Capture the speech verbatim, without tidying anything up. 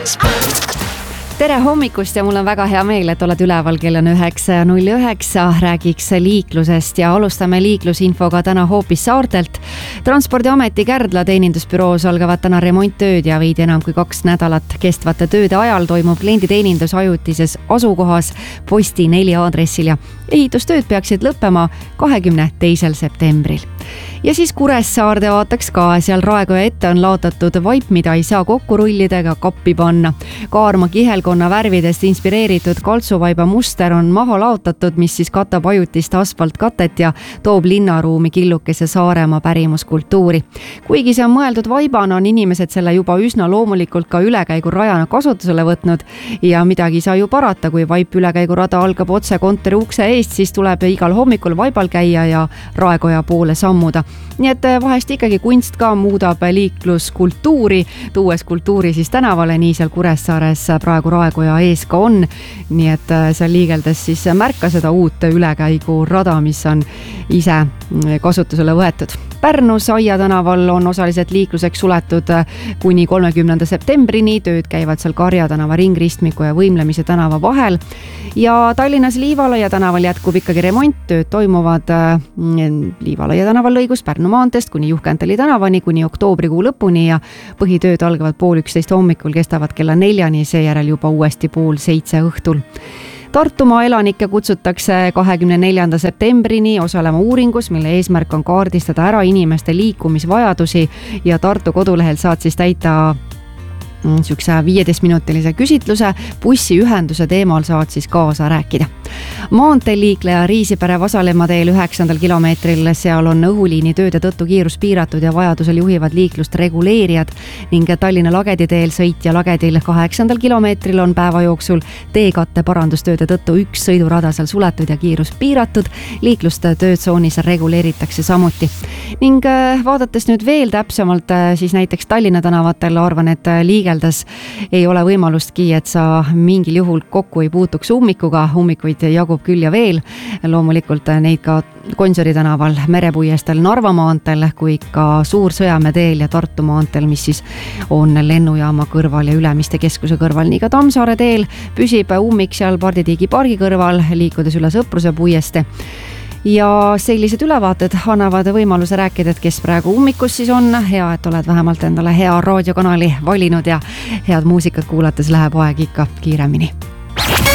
tere hommikust ja mul on väga hea meel, et oled üleval, kell on üheksa null üheksa, räägiks liiklusest ja alustame liiklusinfoga täna hoopis saartelt. Transpordiameti Kärdla teenindusbüroos algavad täna remonttööd ja veidi enam kui kaks nädalat kestvate tööde ajal toimub klienditeenindus ajutises asukohas Posti neli aadressil ja ehitustööd peaksid lõppema kahekümne teisel septembril. Ja siis Kuressaarde vaataks ka, seal Raekoja ette on laotatud vaip, mida ei saa kokku rullida ega kappi panna. Kaarma kihelkonna värvidest inspireeritud kaltsuvaiba muster on maha laotatud, mis siis katab ajutist asfaltkatet ja toob linnaruumi killukese Saaremaa pärimuskultuuri. Kuigi see on mõeldud vaibana, on inimesed selle juba üsna loomulikult ka ülekäigu rajana kasutusele võtnud ja midagi ei saa ju parata, kui vaip ülekäigurada algab otse kontori ukse eest, siis tuleb igal hommikul vaibal käia ja Raekoja poole sammuda. Nii et vahest ikkagi kunst ka muudab liikluskultuuri, tuues kultuuri siis tänavale, nii seal Kuressaares praegu Raekoja ees ka on. Nii et seal liigeldes siis märka seda uut ülekäigu rada, mis on ise kasutusele võetud. Pärnu Saia tänaval on osaliselt liikluseks suletud kuni kolmekümnenda septembrini, tööd käivad seal Karja tänava ringristmiku ja Võimlemise tänava vahel ja Tallinnas Liivalaia tänaval jätkub ikkagi remont, tööd toimuvad Liivalaia tänaval lõigus Pärnu maanteest kuni Juhkentali tänavani kuni oktoobrikuu lõpuni ja põhitööd algavad pool üksteist hommikul, kestavad kella neljani, seejärel juba uuesti pool seitse õhtul. Tartumaa elanikke kutsutakse kahekümne neljanda septembrini osalema uuringus, mille eesmärk on kaardistada ära inimeste liikumisvajadusi ja Tartu kodulehel saad siis täita sükse viieteistminutilise küsitluse, bussiühenduse teemal saad siis kaasa rääkida. Maanteeliikleja Riisipere Vasalemma teel üheksandal kilomeetril, seal on õhuliini tööde tõttu kiirus piiratud ja vajadusel juhivad liiklust reguleerijad ning Tallinna Lagedi teel sõitja Lagedil kaheksandal kilomeetril on päeva jooksul teekatte parandustööde tõttu üks sõidurada seal suletud ja kiirus piiratud. Liiklust töötsoonis reguleeritakse samuti. Ning vaadates nüüd veel täpsemalt, siis näiteks Tallinna tänavatel arvan, et liigeldes ei ole võimalustki, et sa mingil juhul kokku ei puutuks ummikuga, ummikuid jagub küll ja veel. Loomulikult neid ka Gonsiori tänaval, Merepuiesteel, Narva maanteel kui ka Suur-Sõjamäe teel ja Tartu maanteel, mis siis on lennujaama kõrval ja Ülemiste keskuse kõrval. Nii ka Tammsaare teel püsib ummik seal Parditiigi pargi kõrval, liikudes üle Sõpruse puieste. Ja sellised ülevaated annavad võimaluse rääkida, et kes praegu ummikus siis on. Hea, et oled vähemalt endale hea raadiokanali valinud ja head muusikat kuulates läheb aeg ikka kiiremini.